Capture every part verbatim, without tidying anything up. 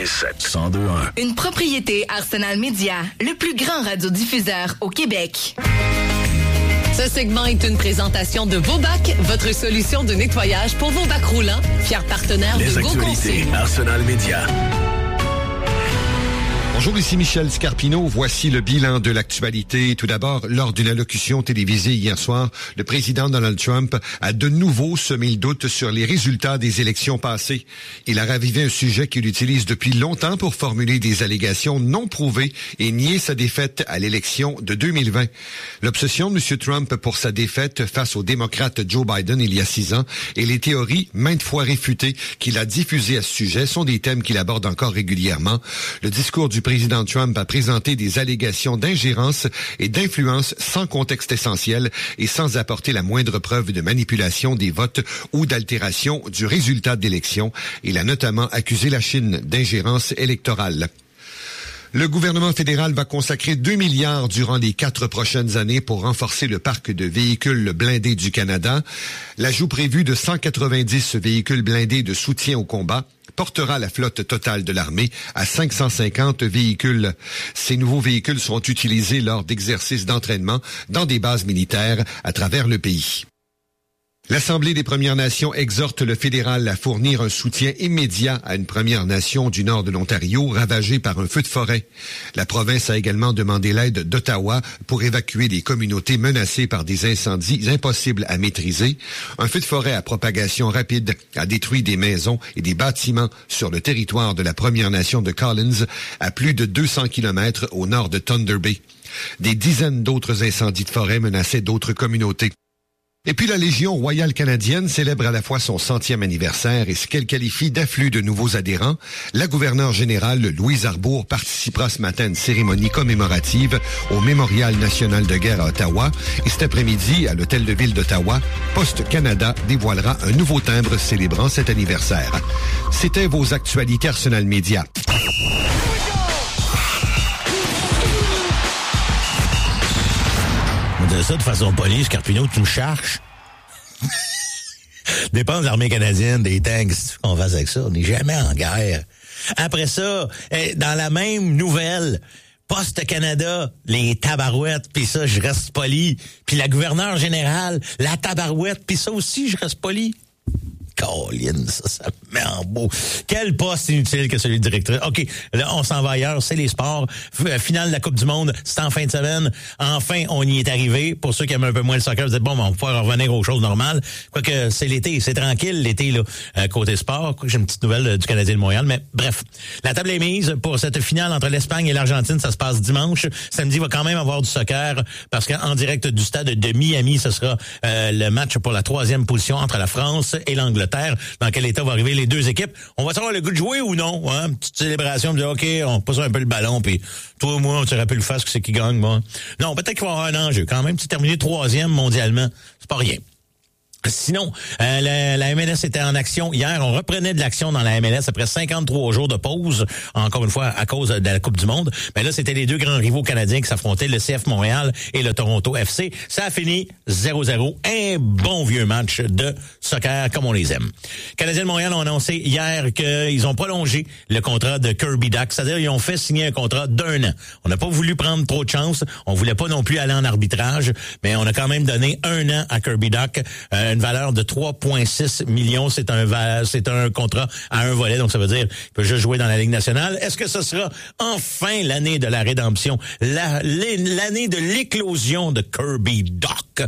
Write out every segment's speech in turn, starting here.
quatre-vingt-sept cent deux un. Une propriété Arsenal Média, le plus grand radiodiffuseur au Québec. Ce segment est une présentation de Vobac, votre solution de nettoyage pour vos bacs roulants, fier partenaire Les de actualités GoConcept. Arsenal Média. Bonjour, ici Michel Scarpino. Voici le bilan de l'actualité. Tout d'abord, lors d'une allocution télévisée hier soir, le président Donald Trump a de nouveau semé le doute sur les résultats des élections passées. Il a ravivé un sujet qu'il utilise depuis longtemps pour formuler des allégations non prouvées et nier sa défaite à l'élection de deux mille vingt. L'obsession de M. Trump pour sa défaite face au démocrate Joe Biden il y a six ans et les théories maintes fois réfutées qu'il a diffusées à ce sujet sont des thèmes qu'il aborde encore régulièrement. Le discours du président Le président Trump a présenté des allégations d'ingérence et d'influence sans contexte essentiel et sans apporter la moindre preuve de manipulation des votes ou d'altération du résultat de l'élection. Il a notamment accusé la Chine d'ingérence électorale. Le gouvernement fédéral va consacrer deux milliards durant les quatre prochaines années pour renforcer le parc de véhicules blindés du Canada. L'ajout prévu de cent quatre-vingt-dix véhicules blindés de soutien au combat portera la flotte totale de l'armée à cinq cent cinquante véhicules. Ces nouveaux véhicules seront utilisés lors d'exercices d'entraînement dans des bases militaires à travers le pays. L'Assemblée des Premières Nations exhorte le fédéral à fournir un soutien immédiat à une Première Nation du nord de l'Ontario ravagée par un feu de forêt. La province a également demandé l'aide d'Ottawa pour évacuer les communautés menacées par des incendies impossibles à maîtriser. Un feu de forêt à propagation rapide a détruit des maisons et des bâtiments sur le territoire de la Première Nation de Collins, à plus de deux cents kilomètres au nord de Thunder Bay. Des dizaines d'autres incendies de forêt menaçaient d'autres communautés. Et puis la Légion royale canadienne célèbre à la fois son centième anniversaire et ce qu'elle qualifie d'afflux de nouveaux adhérents. La gouverneure générale Louise Arbour participera ce matin à une cérémonie commémorative au Mémorial national de guerre à Ottawa. Et cet après-midi, à l'Hôtel de Ville d'Ottawa, Poste Canada dévoilera un nouveau timbre célébrant cet anniversaire. C'était vos actualités Arsenal Média. De ça de façon polie, Scarpino, tu me cherches. Dépense de l'armée canadienne, des tanks, on va avec ça, on n'est jamais en guerre. Après ça, dans la même nouvelle, Poste Canada, les tabarouettes, puis ça, je reste poli. Puis la gouverneure générale, la tabarouette, puis ça aussi, je reste poli. Colin, ça, ça me met en beau. Quel poste inutile que celui de directeur. OK, là, on s'en va ailleurs, c'est les sports. F- finale de la Coupe du Monde, c'est en fin de semaine. Enfin, on y est arrivé. Pour ceux qui aiment un peu moins le soccer, vous dites, bon, ben, on va pouvoir revenir aux choses normales. Quoique, c'est l'été, c'est tranquille, l'été, là, euh, côté sport. J'ai une petite nouvelle euh, du Canadien de Montréal, mais bref. La table est mise pour cette finale entre l'Espagne et l'Argentine. Ça se passe dimanche. Samedi, il va quand même avoir du soccer parce qu'en direct du stade de Miami, ce sera euh, le match pour la troisième position entre la France et l'Angleterre. Dans quel état vont arriver les deux équipes. On va savoir le goût de jouer ou non. Hein? Petite célébration, on me dit, OK, on passe un peu le ballon, puis toi, moi, on tire un peu le face que c'est qui gagne, moi. Non, peut-être qu'il va y avoir un enjeu. Quand même, tu termines troisième mondialement, c'est pas rien. Sinon, euh, la, la M L S était en action hier. On reprenait de l'action dans la M L S après cinquante-trois jours de pause, encore une fois à cause de la Coupe du Monde. Mais là, c'était les deux grands rivaux canadiens qui s'affrontaient, le C F Montréal et le Toronto F C. Ça a fini zéro zéro. Un bon vieux match de soccer comme on les aime. Canadiens de Montréal ont annoncé hier qu'ils ont prolongé le contrat de Kirby Dach. C'est-à-dire ils ont fait signer un contrat d'un an. On n'a pas voulu prendre trop de chance. On voulait pas non plus aller en arbitrage, mais on a quand même donné un an à Kirby Dach. Euh, une valeur de trois virgule six millions. C'est un c'est un contrat à un volet, donc ça veut dire qu'il peut juste jouer dans la Ligue nationale. Est-ce que ce sera enfin l'année de la rédemption, la, l'année de l'éclosion de Kirby Dach?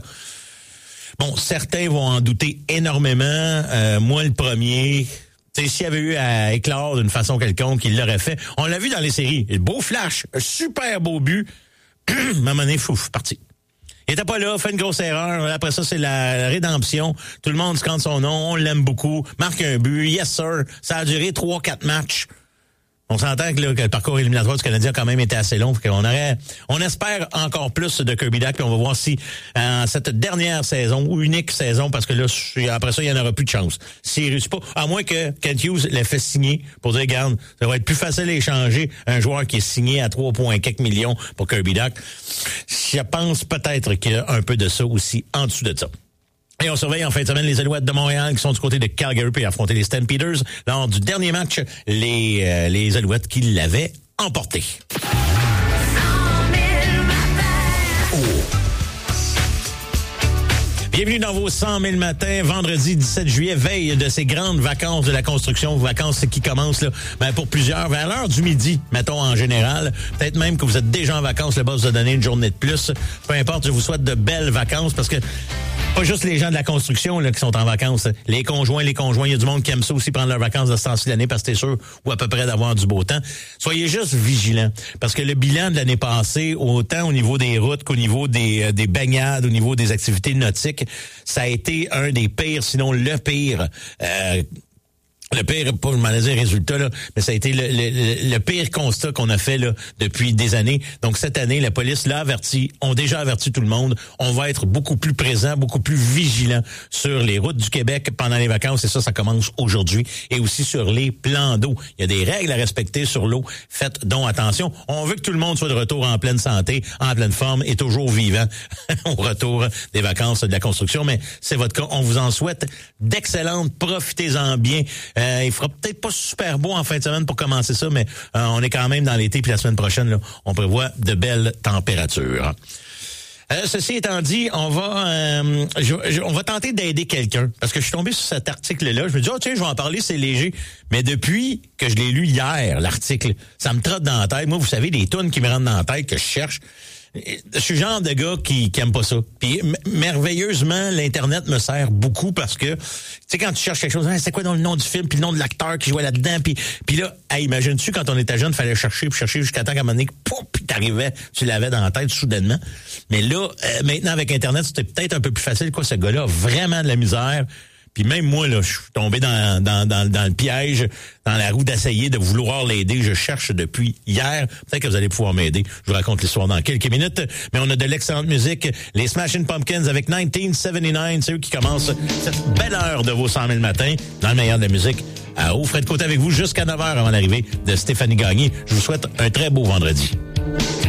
Bon, certains vont en douter énormément. Euh, moi, le premier... T'sais, s'il y avait eu à éclore d'une façon quelconque, il l'aurait fait. On l'a vu dans les séries. Beau flash, un super beau but. À un moment donné, fouf, parti. Il était pas là, fait une grosse erreur. Après ça, c'est la rédemption. Tout le monde scande son nom, on l'aime beaucoup. Marque un but, yes sir. Ça a duré trois quatre matchs. On s'entend que, là, que le parcours éliminatoire du Canadien a quand même été assez long. On aurait, on espère encore plus de Kirby Dach, puis on va voir si euh, cette dernière saison ou unique saison, parce que là, après ça, il n'y en aura plus de chance. S'il réussit pas, à moins que Kent Hughes l'ait fait signer pour dire, regarde, ça va être plus facile à échanger un joueur qui est signé à trois virgule quatre millions pour Kirby Dach. Je pense peut-être qu'il y a un peu de ça aussi en dessous de ça. Et on surveille en fin de semaine les Alouettes de Montréal qui sont du côté de Calgary puis affronter les Stampeders. Lors du dernier match, les, euh, les Alouettes qui l'avaient emporté. Bienvenue dans vos cent mille matins, vendredi dix-sept juillet, veille de ces grandes vacances de la construction, vacances qui commencent là, ben pour plusieurs, vers l'heure du midi, mettons en général. Peut-être même que vous êtes déjà en vacances, le boss vous a donné une journée de plus. Peu importe, je vous souhaite de belles vacances parce que pas juste les gens de la construction là, qui sont en vacances. Les conjoints, les conjoints, il y a du monde qui aime ça aussi prendre leurs vacances de ce temps-ci de l'année parce que t'es sûr ou à peu près d'avoir du beau temps. Soyez juste vigilants parce que le bilan de l'année passée, autant au niveau des routes qu'au niveau des, euh, des baignades, au niveau des activités nautiques, ça a été un des pires, sinon le pire. Euh, Le pire, pas le malaisé résultat, là, mais ça a été le, le, le pire constat qu'on a fait là depuis des années. Donc cette année, la police l'a averti, ont déjà averti tout le monde. On va être beaucoup plus présent, beaucoup plus vigilant sur les routes du Québec pendant les vacances. Et ça, ça commence aujourd'hui. Et aussi sur les plans d'eau. Il y a des règles à respecter sur l'eau. Faites donc attention. On veut que tout le monde soit de retour en pleine santé, en pleine forme et toujours vivant au retour des vacances de la construction. Mais c'est votre cas. On vous en souhaite d'excellentes. Profitez-en bien. Euh, il fera peut-être pas super beau en fin de semaine pour commencer ça, mais euh, on est quand même dans l'été, puis la semaine prochaine, là, on prévoit de belles températures. Euh, ceci étant dit, on va euh, je, je, on va tenter d'aider quelqu'un, parce que je suis tombé sur cet article-là, je me dis, oh tiens, je vais en parler, c'est léger. Mais depuis que je l'ai lu hier, l'article, ça me trotte dans la tête. Moi, vous savez, des tunes qui me rentrent dans la tête, que je cherche. Je suis le genre de gars qui, qui aime pas ça. Puis m- merveilleusement, l'Internet me sert beaucoup parce que, tu sais, quand tu cherches quelque chose, hein, c'est quoi dans le nom du film, puis le nom de l'acteur qui jouait là-dedans, puis puis là, hey, imagines-tu, quand on était jeune, fallait chercher, puis chercher jusqu'à temps qu'à un moment donné, pouf, puis t'arrivais, tu l'avais dans la tête soudainement. Mais là, euh, maintenant, avec Internet, c'était peut-être un peu plus facile, quoi, ce gars-là a vraiment de la misère. Puis même moi, là, je suis tombé dans, dans, dans, dans le piège, dans la roue d'essayer de vouloir l'aider. Je cherche depuis hier. Peut-être que vous allez pouvoir m'aider. Je vous raconte l'histoire dans quelques minutes. Mais on a de l'excellente musique. Les Smashing Pumpkins avec dix-neuf soixante-dix-neuf. C'est eux qui commencent cette belle heure de vos cent mille matins dans le meilleur de la musique. À haut Fred Côté avec vous jusqu'à neuf heures avant l'arrivée de Stéphanie Gagné. Je vous souhaite un très beau vendredi.